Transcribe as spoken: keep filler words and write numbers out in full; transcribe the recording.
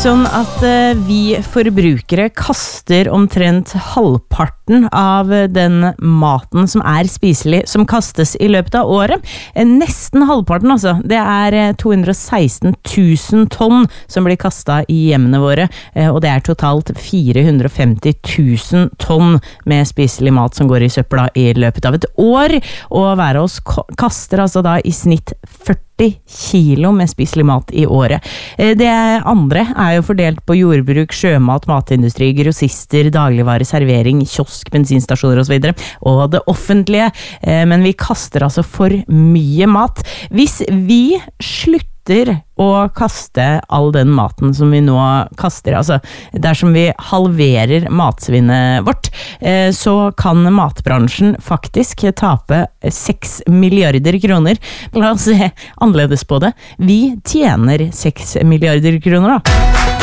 sånn at uh, vi forbrukere kaster omtrent halvparten av den maten som er spiselig, som kastes i løpet av året. Eh, nesten halvparten, altså. Det er eh, to hundre og seksten tusen tonn som blir kastet i hjemmene våre, eh, og det er totalt fire hundre og femti tusen tonn med spiselig mat som går i søpla i løpet av et år, og hver av oss kaster altså da i snitt førti kilo med spiselig mat i året. Det andre er jo fordelt på jordbruk, sjømat, matindustri, grossister, dagligvare, servering, kiosk, bensinstasjoner og så videre, og det offentlige, men vi kaster altså for mye mat. Hvis vi slutter å kaste all den maten som vi nå kaster, altså dersom vi halverer matsvinnet vårt, så kan matbransjen faktisk tape seks milliarder kroner. La oss se annerledes på det. Vi tjener seks milliarder kroner da.